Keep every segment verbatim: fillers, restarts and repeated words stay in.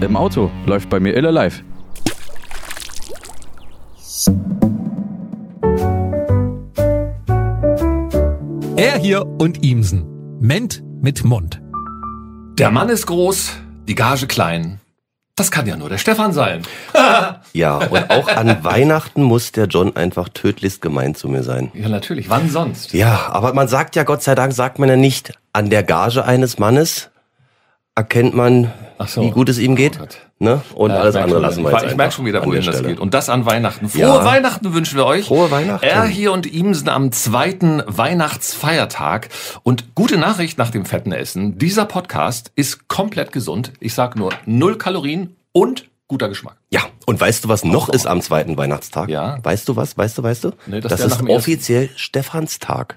Im Auto läuft bei mir Ille live. Er hier und Ihmsen. Ment mit Mund. Der Mann ist groß, die Gage klein. Das kann ja nur der Stefan sein. Ja, und auch an Weihnachten muss der John einfach tödlichst gemein zu mir sein. Ja, natürlich. Wann sonst? Ja, aber man sagt ja, Gott sei Dank, sagt man ja nicht, an der Gage eines Mannes erkennt man, Ach so. wie gut es ihm geht. Oh Gott. Ne? Und Ja, alles ich merk andere schon, lassen wir ich, jetzt Ich merke einfach schon wieder, an wohin der das Stelle. geht. Und das an Weihnachten. Frohe Ja. Weihnachten wünschen wir euch. Frohe Weihnachten. Er hier und Ihmsen am zweiten Weihnachtsfeiertag. Und gute Nachricht nach dem fetten Essen. Dieser Podcast ist komplett gesund. Ich sag nur null Kalorien und guter Geschmack. Ja, und weißt du, was noch ist am zweiten Weihnachtstag? Ja. Weißt du was? Weißt du, weißt du? Nee, das das wär nach ist dem ersten- offiziell Stephanstag.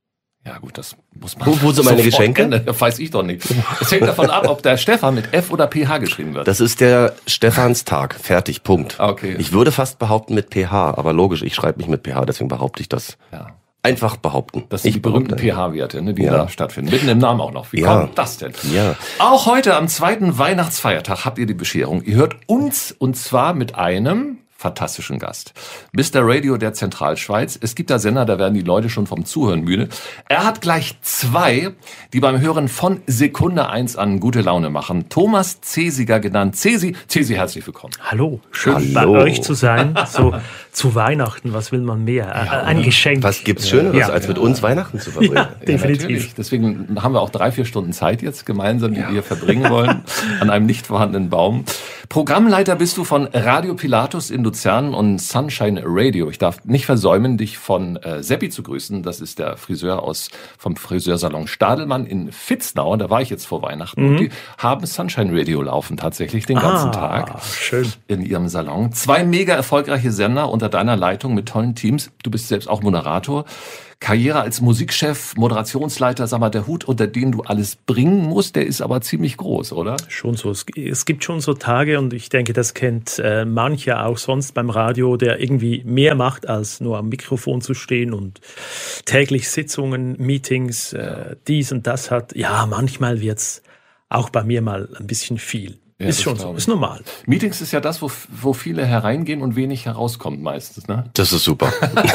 Ja gut, das muss man... Wo- wo sind meine sofort Geschenke? kennen. Das weiß ich doch nicht. Es hängt davon ab, ob der Stefan mit F oder P H geschrieben wird. Das ist der Stephanstag. Fertig, Punkt. Ah, okay. Ich würde fast behaupten mit P H, aber logisch, ich schreibe mich mit P H, deswegen behaupte ich das. Ja. Einfach behaupten. Das sind Ich die berühmten behaupte. P H-Werte, ne, die Ja. da stattfinden. Mitten im Namen auch noch. Wie Ja. kommt das denn? Ja. Auch heute am zweiten Weihnachtsfeiertag habt ihr die Bescherung. Ihr hört uns und zwar mit einem fantastischen Gast. Mister Radio der Zentralschweiz. Es gibt da Sender, da werden die Leute schon vom Zuhören müde. Er hat gleich zwei, die beim Hören von Sekunde eins an gute Laune machen. Thomas Cesiger genannt. Cesi, Cesi, herzlich willkommen. Hallo, schön Hallo. bei euch zu sein. So zu Weihnachten, was will man mehr? Ja, ein Geschenk. Was gibt's Schöneres, Ja. als mit uns Weihnachten zu verbringen? Ja, Ja, definitiv. natürlich. Deswegen haben wir auch drei, vier Stunden Zeit jetzt gemeinsam, die wir verbringen wollen, an einem nicht vorhandenen Baum. Programmleiter bist du von Radio Pilatus in Luzern und Sunshine Radio. Ich darf nicht versäumen, dich von äh, Seppi zu grüßen. Das ist der Friseur aus vom Friseursalon Stadelmann in Vitznau. Da war ich jetzt vor Weihnachten. Und die haben Sunshine Radio laufen tatsächlich den ganzen Ah, Tag schön. in ihrem Salon. Zwei mega erfolgreiche Sender unter deiner Leitung mit tollen Teams. Du bist selbst auch Moderator. Karriere als Musikchef, Moderationsleiter, sag mal, der Hut, unter den du alles bringen musst, der ist aber ziemlich groß, oder? Schon so. Es, es gibt schon so Tage und ich denke, das kennt äh, mancher auch sonst beim Radio, der irgendwie mehr macht, als nur am Mikrofon zu stehen und täglich Sitzungen, Meetings, äh, dies und das hat. Ja, manchmal wird's auch bei mir mal ein bisschen viel. Ja, ist das schon so, glaube ich. ist normal. Meetings ist ja das, wo, wo viele hereingehen und wenig herauskommt meistens, ne? Das ist super.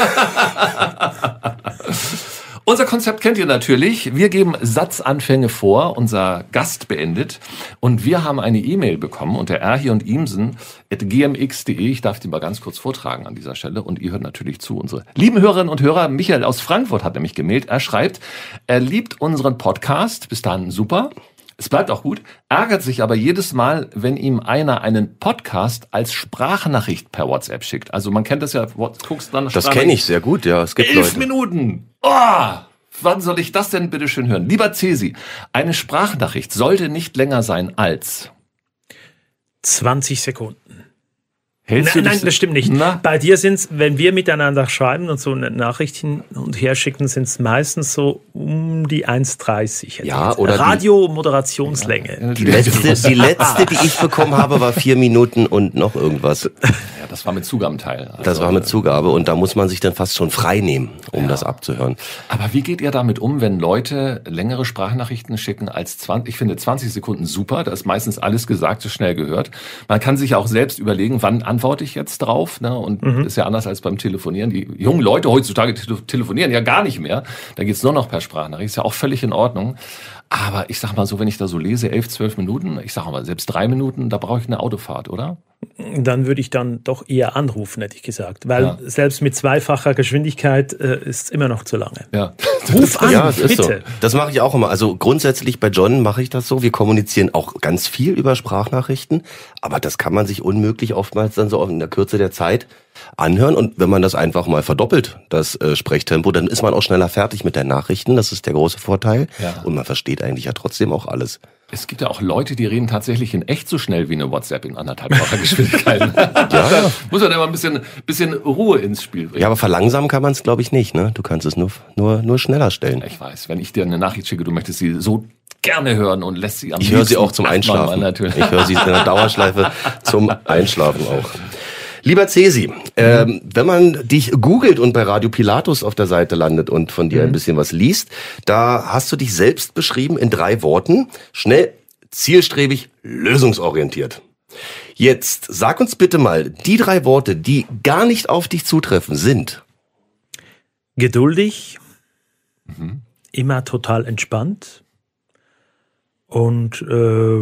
Unser Konzept kennt ihr natürlich. Wir geben Satzanfänge vor, unser Gast beendet. Und wir haben eine E-Mail bekommen unter erhi und imsen at g m x punkt de. Ich darf die mal ganz kurz vortragen an dieser Stelle. Und ihr hört natürlich zu. Unsere lieben Hörerinnen und Hörer, Michael aus Frankfurt hat nämlich gemeldet. Er schreibt, er liebt unseren Podcast. Bis dahin super. Es bleibt auch gut, ärgert sich aber jedes Mal, wenn ihm einer einen Podcast als Sprachnachricht per WhatsApp schickt. Also man kennt das ja, guckst dann Das kenne ich sehr gut, ja. Es gibt Elf Leute. Minuten! Oh, wann soll ich das denn bitte schön hören? Lieber Cesi, eine Sprachnachricht sollte nicht länger sein als... zwanzig Sekunden. Hältst Nein, du nein, dich- das stimmt nicht. Na? Bei dir sind's, wenn wir miteinander schreiben und so eine Nachricht hin und her schicken, sind's meistens so um die eins dreißig. Ja, oder die- Radio-Moderationslänge. Die letzte, die letzte, die ich bekommen habe, war vier Minuten und noch irgendwas. Ja, das war mit Zugabenteil. Also, Das war mit Zugabe und da muss man sich dann fast schon frei nehmen, um das abzuhören. Aber wie geht ihr damit um, wenn Leute längere Sprachnachrichten schicken als zwanzig? Ich finde zwanzig Sekunden super, da ist meistens alles Gesagte schnell gehört. Man kann sich auch selbst überlegen, wann antworte ich jetzt drauf, ne? Und ist ja anders als beim Telefonieren. Die jungen Leute heutzutage tele- telefonieren ja gar nicht mehr. Da geht's nur noch per Sprachnachricht, ist ja auch völlig in Ordnung. Aber ich sag mal so, wenn ich da so lese, elf, zwölf Minuten, ich sag mal selbst drei Minuten, da brauche ich eine Autofahrt, oder? Dann würde ich dann doch eher anrufen, hätte ich gesagt. Weil Ja. selbst mit zweifacher Geschwindigkeit äh, ist es immer noch zu lange. Ja. Ruf an, Ja, es ist so. bitte. Das mache ich auch immer. Also grundsätzlich bei John mache ich das so. Wir kommunizieren auch ganz viel über Sprachnachrichten, aber das kann man sich unmöglich oftmals dann so in der Kürze der Zeit anhören. Und wenn man das einfach mal verdoppelt, das äh, Sprechtempo, dann ist man auch schneller fertig mit den Nachrichten. Das ist der große Vorteil. Ja. Und man versteht eigentlich ja trotzdem auch alles. Es gibt ja auch Leute, die reden tatsächlich in echt so schnell wie eine WhatsApp in anderthalbfacher Geschwindigkeit. Ja. Da muss man immer ein bisschen, bisschen Ruhe ins Spiel bringen. Ja, aber verlangsamen kann man es, glaube ich, nicht. Ne? Du kannst es nur, nur, nur schneller stellen. Ich weiß, wenn ich dir eine Nachricht schicke, du möchtest sie so gerne hören und lässt sie am Ich höre sie liebsten auch zum achtmal Einschlafen. natürlich. Ich höre sie in der Dauerschleife zum Einschlafen auch. Lieber Cesi, ähm, wenn man dich googelt und bei Radio Pilatus auf der Seite landet und von dir ein bisschen was liest, da hast du dich selbst beschrieben in drei Worten. Schnell, zielstrebig, lösungsorientiert. Jetzt sag uns bitte mal, die drei Worte, die gar nicht auf dich zutreffen, sind geduldig, mhm. immer total entspannt und äh,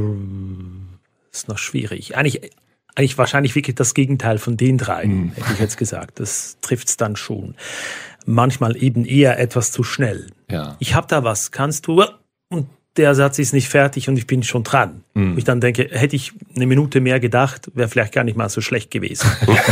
ist noch schwierig. Eigentlich, eigentlich wahrscheinlich wirklich das Gegenteil von den drei, mhm. hätte ich jetzt gesagt. Das trifft's dann schon. Manchmal eben eher etwas zu schnell. Ja. Ich hab da was, kannst du? Und der Satz ist nicht fertig und ich bin schon dran. Mhm. Ich dann denke, hätte ich eine Minute mehr gedacht, wäre vielleicht gar nicht mal so schlecht gewesen.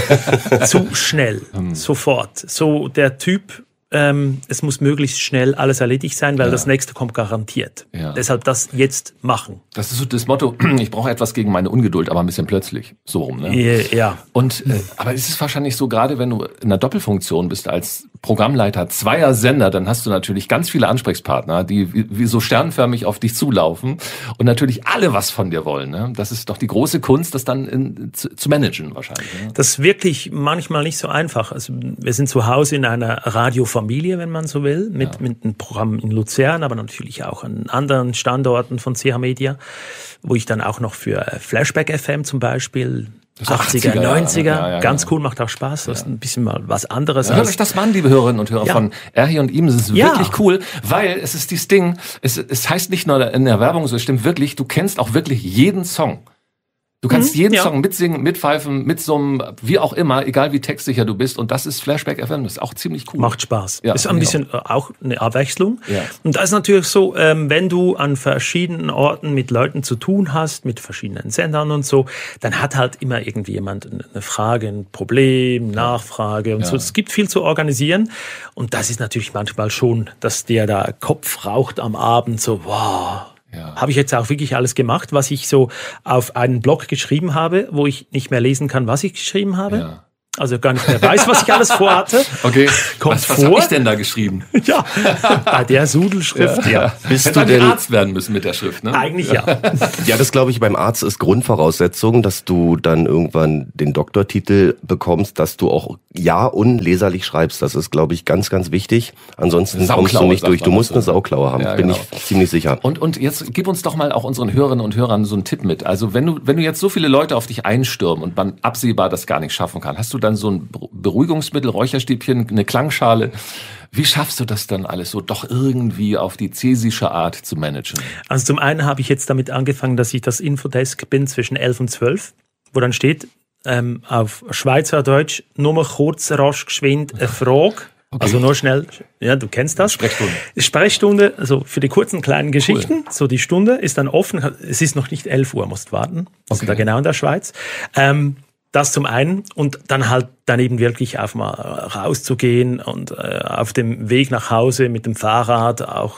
Zu schnell, mhm. sofort. So der Typ, ähm, es muss möglichst schnell alles erledigt sein, weil ja. das nächste kommt garantiert. Ja. Deshalb das jetzt machen. Das ist so das Motto, ich brauche etwas gegen meine Ungeduld, aber ein bisschen plötzlich. So rum, ne? Ja. Und, äh, aber es ist wahrscheinlich so, gerade wenn du in einer Doppelfunktion bist als Programmleiter zweier Sender, dann hast du natürlich ganz viele Ansprechpartner, die wie, wie so sternförmig auf dich zulaufen und natürlich alle was von dir wollen. Ne? Das ist doch die große Kunst, das dann in, zu, zu managen wahrscheinlich. Ne? Das ist wirklich manchmal nicht so einfach. Also wir sind zu Hause in einer Radiofamilie, wenn man so will, mit, ja. mit einem Programm in Luzern, aber natürlich auch an anderen Standorten von C H Media, wo ich dann auch noch für Flashback F M zum Beispiel achtziger, neunziger, ja, ja, ganz cool, macht auch Spaß. Das ist ein bisschen mal was anderes. Ja, hört euch das mal an, liebe Hörerinnen und Hörer ja. von Erhi und Ihmsen. Es ist ja. wirklich cool, weil es ist dieses Ding, es, es heißt nicht nur in der Werbung so, es stimmt wirklich, du kennst auch wirklich jeden Song. Du kannst mhm, jeden ja. Song mitsingen, mitpfeifen, mitsummen, wie auch immer, egal wie textsicher du bist. Und das ist Flashback F M, das ist auch ziemlich cool. Macht Spaß. Ja, ist ein bisschen auch. auch eine Abwechslung. Ja. Und da ist natürlich so, ähm, wenn du an verschiedenen Orten mit Leuten zu tun hast, mit verschiedenen Sendern und so, dann hat halt immer irgendwie jemand eine Frage, ein Problem, Nachfrage und ja. so. Es gibt viel zu organisieren. Und das ist natürlich manchmal schon, dass der da Kopf raucht am Abend, so, wow. Ja. Habe ich jetzt auch wirklich alles gemacht, was ich so auf einen Blog geschrieben habe, wo ich nicht mehr lesen kann, was ich geschrieben habe. Ja. Also gar nicht mehr weiß, was ich alles vorhatte. Okay, Kommt was, was vor. habe ich denn da geschrieben? Ja, bei der Sudelschrift, ja. ja. Bist Hätte du denn Arzt werden müssen mit der Schrift, ne? Eigentlich ja. Ja, das glaube ich beim Arzt ist Grundvoraussetzung, dass du dann irgendwann den Doktortitel bekommst, dass du auch ja unleserlich schreibst. Das ist, glaube ich, ganz, ganz wichtig. Ansonsten kommst du nicht durch. Du musst eine Sauklaue haben, ja, bin genau. ich ziemlich sicher. Und und jetzt gib uns doch mal auch unseren Hörerinnen und Hörern so einen Tipp mit. Also wenn du wenn du jetzt so viele Leute auf dich einstürmen und man absehbar das gar nicht schaffen kann, hast du dann so ein Beruhigungsmittel, Räucherstäbchen, eine Klangschale? Wie schaffst du das dann alles so doch irgendwie auf die cäsische Art zu managen? Also zum einen habe ich jetzt damit angefangen, dass ich das Infodesk bin zwischen elf und zwölf, wo dann steht ähm, auf Schweizerdeutsch nur mal kurz, rasch, geschwind, eine Frage. Okay. Also nur schnell, ja, du kennst das. Sprechstunde. Sprechstunde, also für die kurzen kleinen Geschichten. Cool. So die Stunde ist dann offen. Es ist noch nicht elf Uhr, musst warten. Wir sind da genau in der Schweiz. Ähm, Das zum einen und dann halt daneben wirklich auf mal rauszugehen und äh, auf dem Weg nach Hause mit dem Fahrrad auch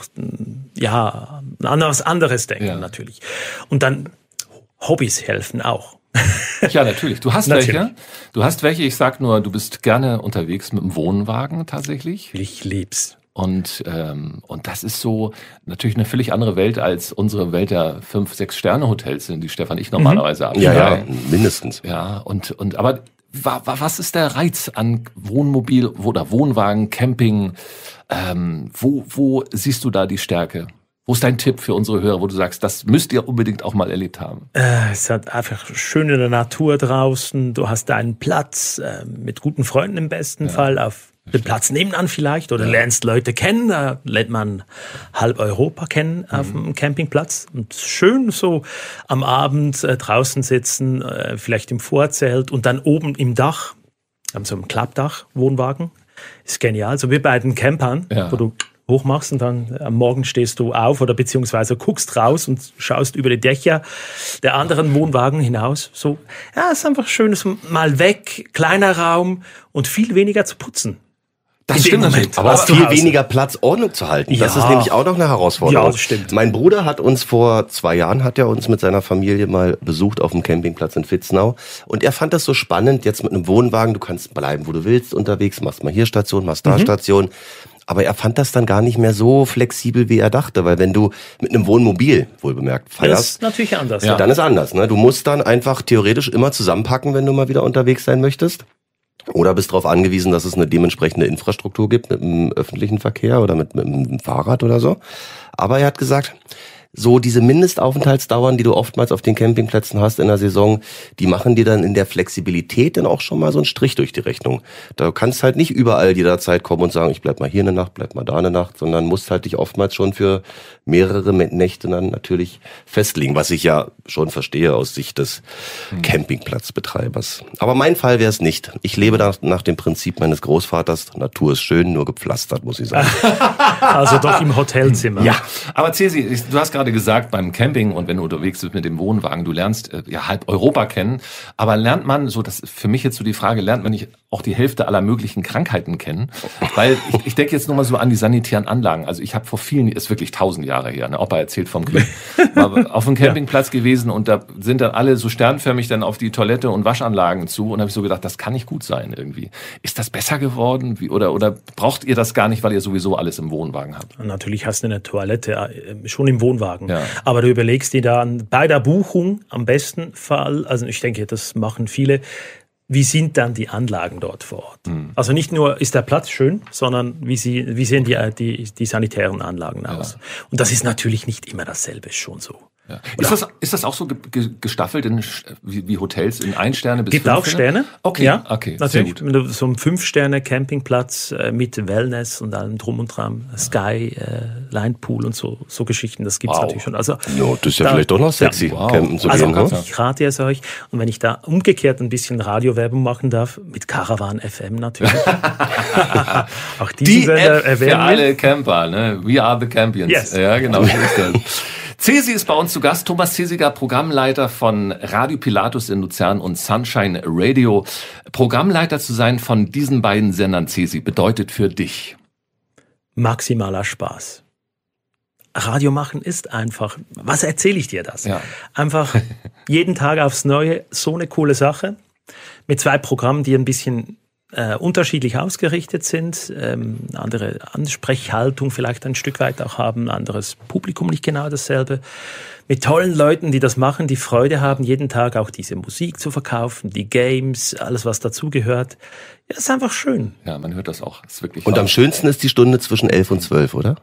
ja an was anderes denken ja. natürlich. Und dann Hobbys helfen auch. Ja, natürlich. Du hast natürlich. welche. Du hast welche. Ich sag nur, du bist gerne unterwegs mit dem Wohnwagen tatsächlich. Ich lieb's. Und ähm, und das ist so natürlich eine völlig andere Welt als unsere Welt der fünf, sechs Sterne Hotels sind, die Stefan ich normalerweise habe. Ja, ja, mindestens. Ja, und und aber wa, wa, was ist der Reiz an Wohnmobil oder Wohnwagen, Camping? Ähm, wo wo siehst du da die Stärke? Wo ist dein Tipp für unsere Hörer, wo du sagst, das müsst ihr unbedingt auch mal erlebt haben? Äh, es hat einfach schön in der Natur draußen. Du hast deinen Platz äh, mit guten Freunden im besten ja. Fall auf den Platz nebenan vielleicht oder ja. lernst Leute kennen, da lernt man halb Europa kennen auf mhm. dem Campingplatz und schön so am Abend äh, draußen sitzen, äh, vielleicht im Vorzelt und dann oben im Dach, haben so ein Klappdach, Wohnwagen, ist genial, so wie bei den Campern, ja. wo du hochmachst und dann am Morgen stehst du auf oder beziehungsweise guckst raus und schaust über die Dächer der anderen Wohnwagen hinaus. So, ja, es ist einfach schön, mal weg, kleiner Raum und viel weniger zu putzen. Das stimmt natürlich. Aber auch viel weniger Platz, Ordnung zu halten. Ja. Das ist nämlich auch noch eine Herausforderung. Ja, das stimmt. Mein Bruder hat uns vor zwei Jahren, hat er uns mit seiner Familie mal besucht auf dem Campingplatz in Vitznau. Und er fand das so spannend, jetzt mit einem Wohnwagen, du kannst bleiben, wo du willst, unterwegs, machst mal hier Station, machst da mhm. Station. Aber er fand das dann gar nicht mehr so flexibel, wie er dachte. Weil wenn du mit einem Wohnmobil, wohlbemerkt, feierst, das ist natürlich anders. Ja. Dann ist anders. Ne? Du musst dann einfach theoretisch immer zusammenpacken, wenn du mal wieder unterwegs sein möchtest. Oder bist darauf angewiesen, dass es eine dementsprechende Infrastruktur gibt mit dem öffentlichen Verkehr oder mit, mit dem Fahrrad oder so. Aber er hat gesagt, so diese Mindestaufenthaltsdauern, die du oftmals auf den Campingplätzen hast in der Saison, die machen dir dann in der Flexibilität dann auch schon mal so einen Strich durch die Rechnung. Da kannst halt nicht überall jederzeit kommen und sagen, ich bleib mal hier eine Nacht, bleib mal da eine Nacht, sondern musst halt dich oftmals schon für mehrere Nächte dann natürlich festlegen, was ich ja schon verstehe aus Sicht des hm. Campingplatzbetreibers. Aber mein Fall wäre es nicht. Ich lebe da nach dem Prinzip meines Großvaters, Natur ist schön, nur gepflastert, muss ich sagen. Also doch im Hotelzimmer. Ja, aber Cesi, du hast gerade gesagt, beim Camping und wenn du unterwegs bist mit dem Wohnwagen, du lernst äh, ja halb Europa kennen, aber lernt man, so das für mich jetzt so die Frage, lernt man nicht auch die Hälfte aller möglichen Krankheiten kennen? Weil ich, ich denke jetzt nur mal so an die sanitären Anlagen. Also ich habe vor vielen, ist wirklich tausend Jahre her, ne? Opa erzählt vom Krieg, war auf einem Campingplatz ja. gewesen und da sind dann alle so sternförmig dann auf die Toilette und Waschanlagen zu und habe ich so gedacht, das kann nicht gut sein irgendwie. Ist das besser geworden? Wie, oder, oder braucht ihr das gar nicht, weil ihr sowieso alles im Wohnwagen habt? Natürlich hast du eine Toilette äh, schon im Wohnwagen. Ja. Aber du überlegst dir dann bei der Buchung am besten Fall, also ich denke, das machen viele, wie sind dann die Anlagen dort vor Ort? Mhm. Also nicht nur ist der Platz schön, sondern wie, sie, wie sehen die, die, die sanitären Anlagen aus? Ja. Und das ist natürlich nicht immer dasselbe, ist schon so. Ja. Ist das, ist das auch so ge- ge- gestaffelt in, wie, wie Hotels in ein Sterne bis Gibt fünf auch Sterne. Okay, ja, okay, natürlich. sehr gut. So ein Fünf-Sterne-Campingplatz äh, mit Wellness und allem drum und dran, Sky, äh, Linepool und so, so Geschichten, das gibt's wow. natürlich schon. Also, ja, das ist ja da, vielleicht doch noch sexy, ja, wow. campen zu also, gehen. Ne? Ich rate es euch. Und wenn ich da umgekehrt ein bisschen Radiowerbung machen darf, mit Caravan F M natürlich. Auch diesen Die Sender App für alle Camper, ne? We are the Campions. Yes. Ja, genau, so ist das. Cesi ist bei uns zu Gast, Thomas Cesiger, Programmleiter von Radio Pilatus in Luzern und Sunshine Radio. Programmleiter zu sein von diesen beiden Sendern, Cesi, bedeutet für dich? Maximaler Spaß. Radio machen ist einfach, was erzähle ich dir das? Ja. Einfach jeden Tag aufs Neue, so eine coole Sache. Mit zwei Programmen, die ein bisschen äh, unterschiedlich ausgerichtet sind, ähm, andere Ansprechhaltung vielleicht ein Stück weit auch haben, anderes Publikum nicht genau dasselbe. Mit tollen Leuten, die das machen, die Freude haben, jeden Tag auch diese Musik zu verkaufen, die Games, alles was dazugehört. Ja, ist einfach schön. Ja, man hört das auch. Ist wirklich und am schönsten ist die Stunde zwischen elf und zwölf, oder?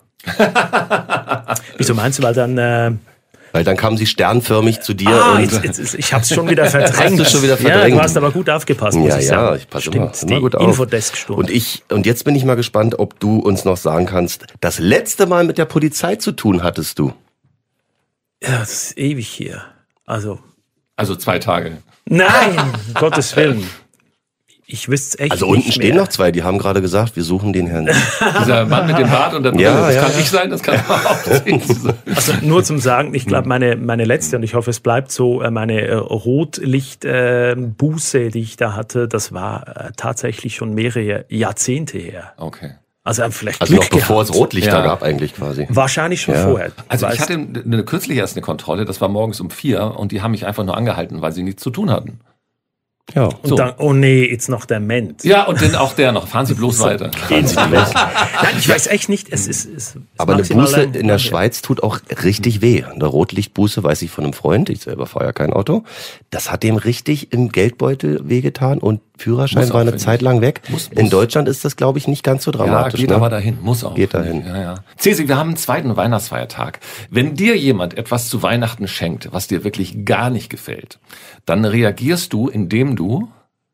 Wieso meinst du, weil dann... Äh, Weil dann kamen sie sternförmig zu dir. Ah, und jetzt, jetzt, ich hab's schon wieder verdrängt. Hast du schon wieder verdrängt? Ja, du hast aber gut aufgepasst, muss ja, ich sagen. Ja, ich passe immer, Stimmt, immer gut die auf. Infodesk-Stunde. Und ich, und jetzt bin ich mal gespannt, ob du uns noch sagen kannst, das letzte Mal mit der Polizei zu tun hattest du? Ja, das ist ewig hier. Also. Also zwei Tage. Nein, um Gottes Willen. Ich wüsste es echt Also nicht unten stehen mehr. noch zwei, die haben gerade gesagt, wir suchen den Herrn. Dieser Mann mit dem Bart und der Brille, Ja, das ja, kann ja. ich sein, das kann aber auch sein. Also nur zum Sagen, ich glaube, meine, meine letzte, und ich hoffe, es bleibt so, äh, meine äh, Rotlichtbuße, äh, die ich da hatte, das war äh, tatsächlich schon mehrere Jahrzehnte her. Okay. Also vielleicht Also Glück noch bevor gehabt. es Rotlichter Ja. gab eigentlich quasi. Wahrscheinlich schon Ja. vorher. Also Weißt- ich hatte eine, kürzlich erst eine Kontrolle, das war morgens um vier und die haben mich einfach nur angehalten, weil sie nichts zu tun hatten. Ja. Und so. dann, oh nee, jetzt noch der Ment. Ja, und dann auch der noch. Fahren Sie bloß weiter. Nein, ich weiß echt nicht. Es ist, es ist Aber eine maximal Buße ein- in der Schweiz tut auch richtig weh. Eine Rotlichtbuße weiß ich von einem Freund, ich selber fahre ja kein Auto. Das hat dem richtig im Geldbeutel wehgetan und Führerschein Muss auch, war eine finde Zeit ich. lang weg. Muss, muss. In Deutschland ist das, glaube ich, nicht ganz so Ja, dramatisch. geht ne? aber dahin. Muss auch. Geht dahin. Ja, ja. Cesi, wir haben einen zweiten Weihnachtsfeiertag. Wenn dir jemand etwas zu Weihnachten schenkt, was dir wirklich gar nicht gefällt, dann reagierst du, indem du...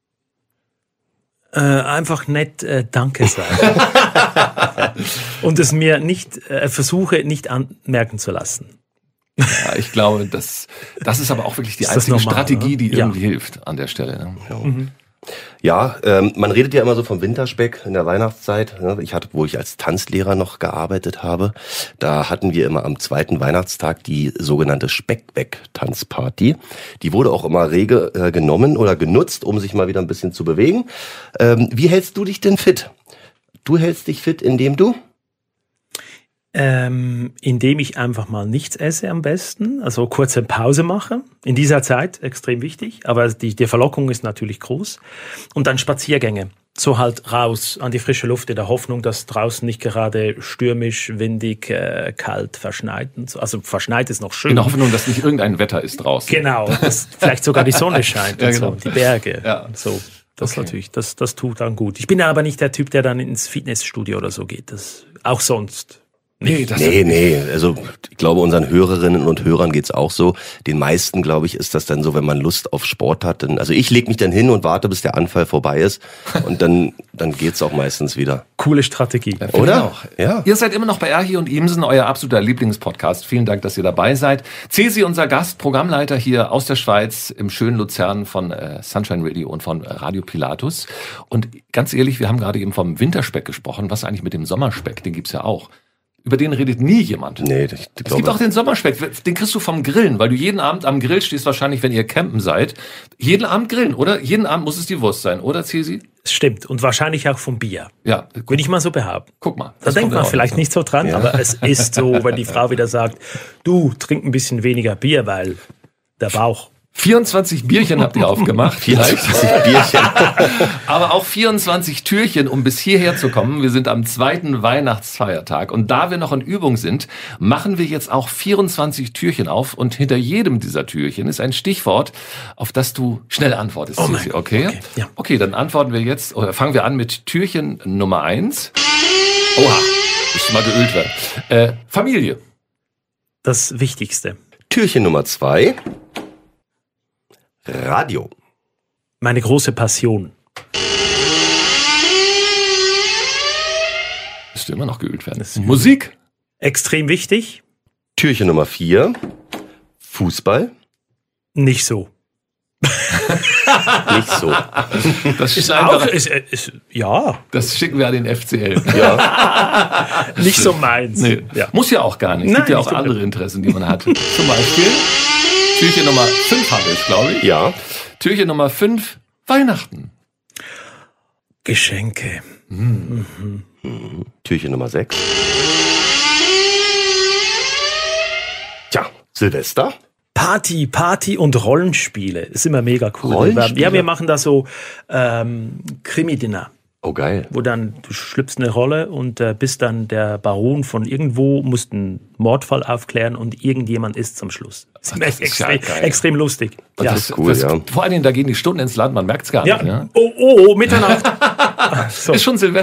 Äh, einfach nett äh, Danke sagen. Und es mir nicht äh, versuche, nicht anmerken zu lassen. Ja, ich glaube, das, das ist aber auch wirklich die Ist das einzige normal, Strategie, die oder? Ja. irgendwie hilft an der Stelle. Ne? Mhm. Ja, ähm, man redet ja immer so vom Winterspeck in der Weihnachtszeit. Ne? Ich hatte, wo ich als Tanzlehrer noch gearbeitet habe, da hatten wir immer am zweiten Weihnachtstag die sogenannte Speckweg-Tanzparty. Die wurde auch immer rege äh, genommen oder genutzt, um sich mal wieder ein bisschen zu bewegen. Ähm, wie hältst du dich denn fit? Du hältst dich fit, indem du? Ähm, indem ich einfach mal nichts esse am besten, also kurze Pause mache. In dieser Zeit extrem wichtig, aber die, die Verlockung ist natürlich groß. Und dann Spaziergänge. So halt raus an die frische Luft in der Hoffnung, dass draußen nicht gerade stürmisch, windig, äh, kalt, verschneit. Und so. Also verschneit ist noch schön. In der Hoffnung, dass nicht irgendein Wetter ist draußen. Genau, dass vielleicht sogar die Sonne scheint Ja, und genau. so, die Berge. Ja. So, das Okay. natürlich, das, das tut dann gut. Ich bin aber nicht der Typ, der dann ins Fitnessstudio oder so geht. Das auch sonst. Nee, das Nee, nee, also ich glaube, unseren Hörerinnen und Hörern geht's auch so. Den meisten, glaube ich, ist das dann so, wenn man Lust auf Sport hat. Dann, also ich lege mich dann hin und warte, bis der Anfall vorbei ist und dann, dann geht's auch meistens wieder. Coole Strategie. Finde Oder? ich auch. Ja. Ihr seid immer noch bei Erhi und Imsen, euer absoluter Lieblingspodcast. Vielen Dank, dass ihr dabei seid. Cesi, unser Gast, Programmleiter hier aus der Schweiz im schönen Luzern von äh, Sunshine Radio und von äh, Radio Pilatus. Und ganz ehrlich, wir haben gerade eben vom Winterspeck gesprochen. Was eigentlich mit dem Sommerspeck? Den gibt's ja auch. Über den redet nie jemand. Nee, ich, ich Es glaube, gibt auch den Sommerspeck, den kriegst du vom Grillen, weil du jeden Abend am Grill stehst, wahrscheinlich, wenn ihr campen seid. Jeden Abend grillen, oder? Jeden Abend muss es die Wurst sein, oder, Cesi? Das stimmt. Und wahrscheinlich auch vom Bier. Ja, Würde ich mal so behaupten. guck mal. Da denkt man vielleicht nicht so dran, Ja. aber es ist so, wenn die Frau wieder sagt, du, trink ein bisschen weniger Bier, weil der Bauch. vierundzwanzig Bierchen habt ihr aufgemacht, vielleicht. vierundzwanzig Bierchen. Aber auch vierundzwanzig Türchen, um bis hierher zu kommen. Wir sind am zweiten Weihnachtsfeiertag. Und da wir noch in Übung sind, machen wir jetzt auch vierundzwanzig Türchen auf. Und hinter jedem dieser Türchen ist ein Stichwort, auf das du schnell antwortest. Oh mein Cesi, Gott, okay? okay, ja. Okay, dann antworten wir jetzt, oder fangen wir an mit Türchen Nummer eins. Oha, müsste mal geölt werden. Äh, Familie. Das Wichtigste. Türchen Nummer zwei. Radio. Meine große Passion. Müsste immer noch geölt werden. Musik. Extrem wichtig. Türchen Nummer vier. Fußball. Nicht so. Nicht so. Das, Ist einfach- auch, ist, ist, ja, das schicken wir an den F C L. Ja. nicht so meins. Nee, Ja. muss ja auch gar nicht. Es Nein, gibt ja auch nicht unbedingt. andere Interessen, die man hat. Zum Beispiel Türchen Nummer fünf haben wir es, glaube ich. Ja. Türchen Nummer fünf, Weihnachten. Geschenke. Türchen Nummer sechs. Tja, Silvester. Party, Party und Rollenspiele. Ist immer mega cool. Rollenspiele? Ja, wir machen da so ähm, Krimi-Dinner, Oh, geil. wo dann du schlüpfst eine Rolle und äh, bist dann der Baron von irgendwo, musst einen Mordfall aufklären und irgendjemand ist zum Schluss. Das ist, das ist ja extrem, geil. extrem lustig. Ja. Das ist cool, das, ja. Vor allen Dingen, da gehen die Stunden ins Land, man merkt es gar Ja. nicht. Ja? Oh, oh, oh, Mitternacht. so. Ist schon Silvester.